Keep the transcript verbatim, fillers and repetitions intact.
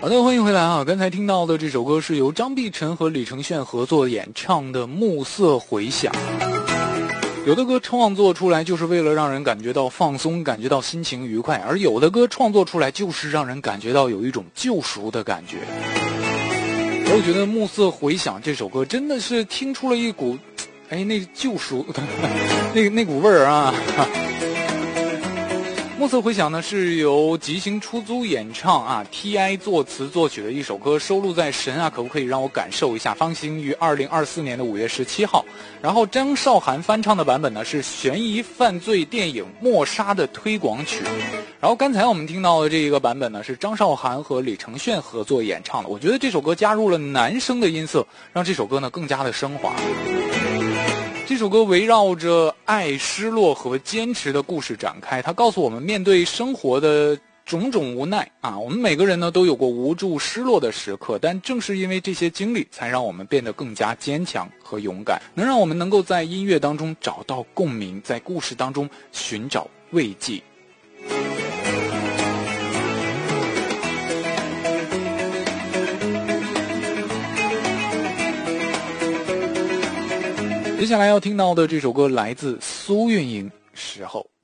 好的，欢迎回来啊！刚才听到的这首歌是由张碧晨和李承铉合作演唱的《暮色回响》。有的歌创作出来就是为了让人感觉到放松，感觉到心情愉快，而有的歌创作出来就是让人感觉到有一种救赎的感觉。我觉得《暮色回响》这首歌真的是听出了一股，哎，那救赎那那股味儿啊！暮色回响呢是由即兴出租演唱啊 ，T I 作词作曲的一首歌，收录在《神啊可不可以让我感受一下》发行于二零二四年的五月十七号。然后张韶涵翻唱的版本呢是悬疑犯罪电影《默杀》的推广曲。然后刚才我们听到的这一个版本呢是张韶涵和李承铉合作演唱的。我觉得这首歌加入了男声的音色，让这首歌呢更加的升华。这首歌围绕着爱、失落和坚持的故事展开，它告诉我们面对生活的种种无奈啊，我们每个人呢都有过无助、失落的时刻，但正是因为这些经历，才让我们变得更加坚强和勇敢，能让我们能够在音乐当中找到共鸣，在故事当中寻找慰藉。接下来要听到的这首歌来自苏运莹，《时候》。